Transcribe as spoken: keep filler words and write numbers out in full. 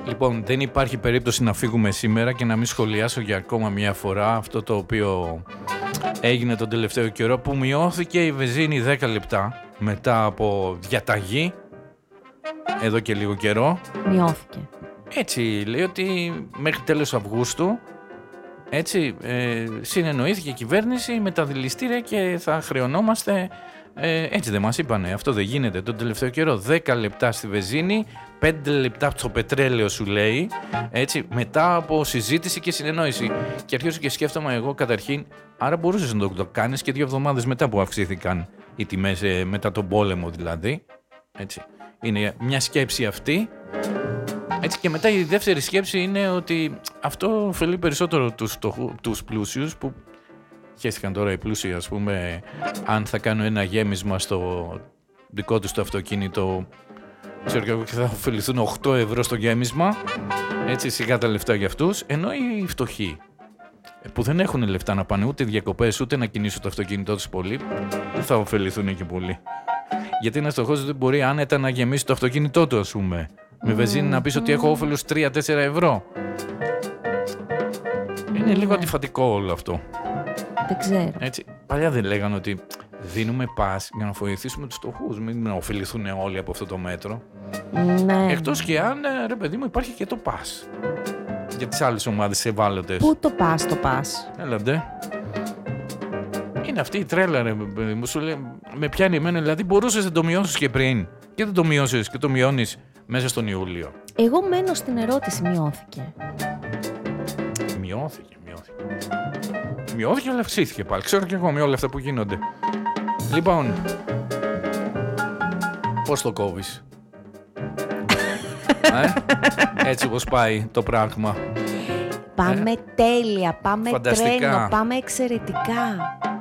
Λοιπόν, δεν υπάρχει περίπτωση να φύγουμε σήμερα και να μην σχολιάσω για ακόμα μια φορά αυτό το οποίο έγινε τον τελευταίο καιρό, που μειώθηκε η βενζίνη δέκα λεπτά μετά από διαταγή εδώ και λίγο καιρό. Μειώθηκε. Έτσι λέει ότι μέχρι τέλος Αυγούστου, έτσι, ε, συνεννοήθηκε η κυβέρνηση με τα δηληστήρια και θα χρεωνόμαστε. Ε, έτσι δεν μας είπανε, αυτό δεν γίνεται τον τελευταίο καιρό. δέκα λεπτά στη βενζίνη, πέντε λεπτά στο πετρέλαιο σου λέει, έτσι, μετά από συζήτηση και συνεννόηση. Και αρχίζω και σκέφτομαι εγώ καταρχήν, άρα μπορούσες να το, το κάνεις και δύο εβδομάδες μετά που αυξήθηκαν οι τιμές, ε, μετά τον πόλεμο δηλαδή. Έτσι. Είναι μια σκέψη αυτή. Έτσι, και μετά η δεύτερη σκέψη είναι ότι αυτό ωφελεί περισσότερο τους, τους πλούσιους, που χέστηκαν τώρα οι πλούσιοι, ας πούμε, αν θα κάνουν ένα γέμισμα στο δικό τους το αυτοκίνητο, ξέρω και θα ωφεληθούν οκτώ ευρώ στο γέμισμα, έτσι, σιγά τα λεφτά για αυτούς, ενώ οι φτωχοί που δεν έχουν λεφτά να πάνε ούτε διακοπές ούτε να κινήσουν το αυτοκίνητό τους πολύ, δεν θα ωφεληθούν και πολύ. Γιατί ένας φτωχός δεν μπορεί άνετα να γεμίσει το αυτοκίνητό του, ας πούμε, με βενζίνη, να πεις ότι έχω όφελος τρία τέσσερα ευρώ. Είναι λίγο αντιφατικό όλο αυτό. Δεν ξέρω. Έτσι, παλιά δεν λέγανε ότι δίνουμε πας για να βοηθήσουμε τους φτωχούς, μην ωφεληθούν όλοι από αυτό το μέτρο. Ναι. Εκτός και αν, ρε παιδί μου, υπάρχει και το πας για τις άλλες ομάδες ευάλωτες. Πού το πας, το πας. Έλατε. Είναι αυτή η τρέλα, ρε παιδί μου, σου λέει, με πιάνει εμένα, δηλαδή μπορούσες να το μειώσεις και πριν και δεν το μειώσεις και το μειώνεις μέσα στον Ιούλιο. Εγώ μένω στην ερώτηση, μειώθηκε. Μειώθηκε, μειώθηκε. Μειώθηκε, αλλά αυξήθηκε πάλι. Ξέρω και εγώ με όλα αυτά που γίνονται. Λοιπόν, πώς το κόβεις? ε? Έτσι όπως πάει το πράγμα. Πάμε ε? τέλεια, πάμε Φανταστικά. τρένο, πάμε εξαιρετικά.